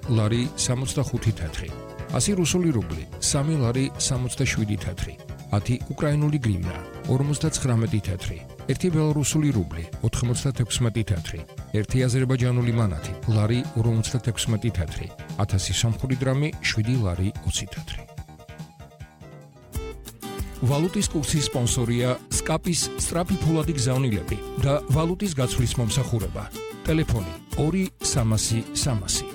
ლარი 65 თეთრი, 100 რუსული რუბლი 3 ლარი 67 თეთრი, 10 უკრაინული გრივნა 59 თეთრი, 1 ბელორუსული რუბლი 96 თეთრი, 1 აზერბაიჯანული მანათი ლარი 56 თეთრი, 1000 სომხური დრამი 7 ლარი 20 თეთრი. ვალუტის კურსის სპონსორია SCAP-ის სწრაფი ფულადი გზავნილები და ვალუტის გაცვლის მომსახურება. ტელეფონი 2 300 300.